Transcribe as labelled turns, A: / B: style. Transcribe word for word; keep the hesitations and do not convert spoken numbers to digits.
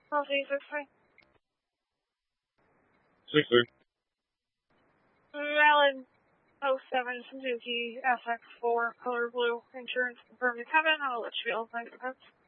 A: Policy six three.
B: Six three.
A: Valid oh seven Suzuki S X four color blue insurance confirmed to Kevin. I'll let you be able to